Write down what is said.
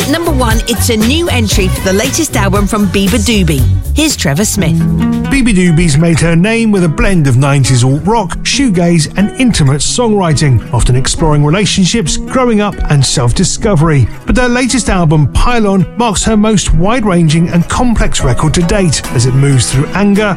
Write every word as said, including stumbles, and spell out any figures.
At number one, it's a new entry for the latest album from Bieber Doobie. Here's Trevor Smith. Bieber Doobie's made her name with a blend of nineties alt rock, shoegaze and intimate songwriting, often exploring relationships, growing up and self-discovery. But her latest album, Pylon, marks her most wide-ranging and complex record to date as it moves through anger,